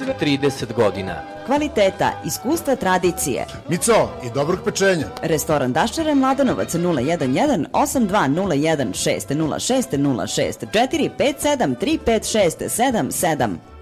sve 30 godina. Kvaliteta, iskustva, tradicije. Mico i dobrog pečenja. Restoran Daščare Mladenovac 011 8201 606 06 04 57 356 77.